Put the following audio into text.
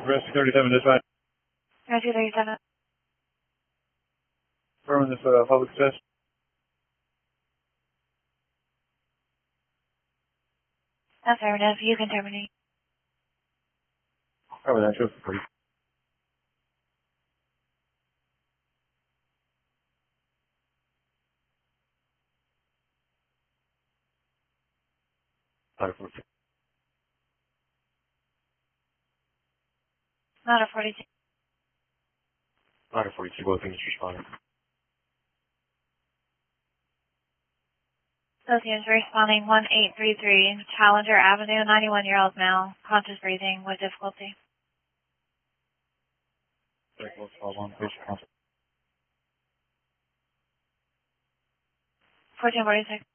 Rescue 37 dispatch. Rescue 37. Confirming this public test. Affirmative. You can terminate. Cover that, show for free. Ladder 42. Ladder 42. Ladder 42, both things responding. Associates responding 1833, Challenger Avenue, 91-year-old male, conscious breathing with difficulty. Very close, 12-1, patient counsel. 1446.